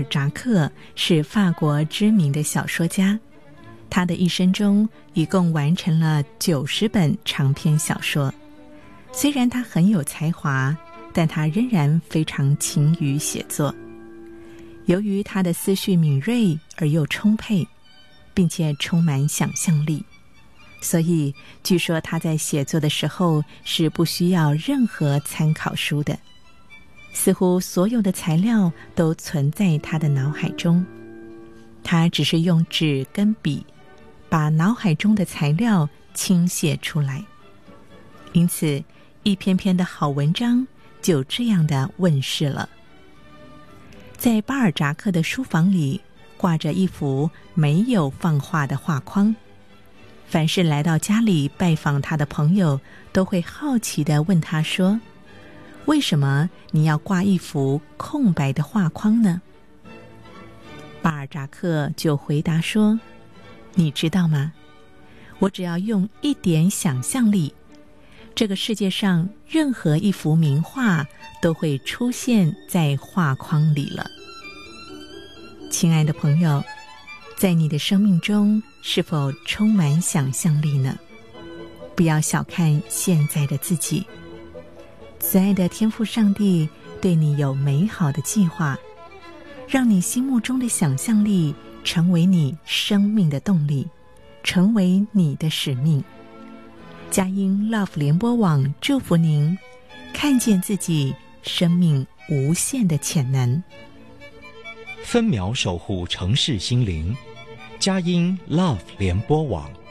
尔扎克是法国知名的小说家，他的一生中一共完成了90本长篇小说。虽然他很有才华，但他仍然非常勤于写作。由于他的思绪敏锐而又充沛，并且充满想象力，所以据说他在写作的时候是不需要任何参考书的，似乎所有的材料都存在他的脑海中，他只是用纸跟笔把脑海中的材料倾泻出来，因此一篇篇的好文章就这样的问世了。在巴尔扎克的书房里挂着一幅没有放画的画框，凡是来到家里拜访他的朋友都会好奇地问他说，为什么你要挂一幅空白的画框呢？巴尔扎克就回答说，你知道吗？我只要用一点想象力，这个世界上任何一幅名画都会出现在画框里了。亲爱的朋友，在你的生命中是否充满想象力呢？不要小看现在的自己，慈爱的天父上帝对你有美好的计划，让你心目中的想象力成为你生命的动力，成为你的使命。佳音 Love 联播网祝福您看见自己生命无限的潜能， 分秒守护城市心灵。佳音 Love 联播网。